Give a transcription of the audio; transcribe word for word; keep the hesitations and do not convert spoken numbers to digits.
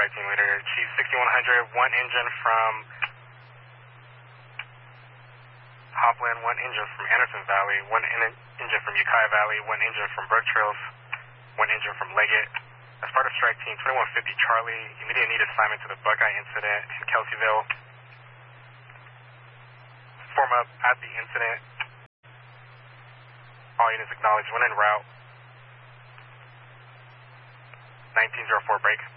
strike team leader. Chief sixty-one hundred, one engine from Hopland, one engine from Anderson Valley, one en engine from Ukiah Valley, one engine from Brook Trails, one engine from Leggett. As part of strike team twenty-one fifty Charlie, immediate need assignment to the Buckeye incident in Kelseyville. Form up at the incident. All units acknowledged when en route. nineteen oh four break.